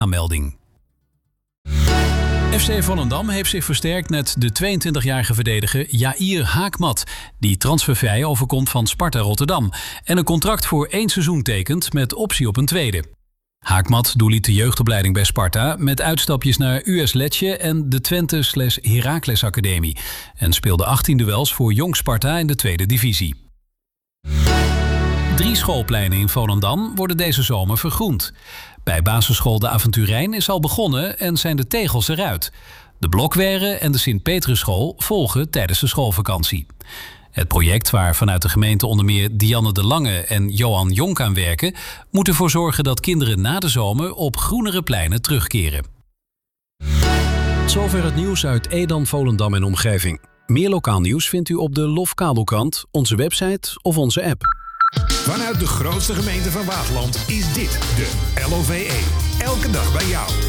aanmelding. FC Volendam heeft zich versterkt met de 22-jarige verdediger Jair Haakmat, die transfervrij overkomt van Sparta Rotterdam en een contract voor 1 seizoen tekent met optie op een tweede. Haakmat doorliep de jeugdopleiding bij Sparta met uitstapjes naar US Lecce en de Twente/Heracles Academie en speelde 18 duels voor Jong Sparta in de tweede divisie. 3 schoolpleinen in Volendam worden deze zomer vergroend. Bij basisschool De Avonturijn is al begonnen en zijn de tegels eruit. De Blokweren en de Sint-Petrusschool volgen tijdens de schoolvakantie. Het project, waar vanuit de gemeente onder meer Dianne de Lange en Johan Jonk aan werken, moet ervoor zorgen dat kinderen na de zomer op groenere pleinen terugkeren. Zover het nieuws uit Edam, Volendam en omgeving. Meer lokaal nieuws vindt u op de LOF-kabelkrant, onze website of onze app. Vanuit de grootste gemeente van Wageland is dit de LOVE. Elke dag bij jou.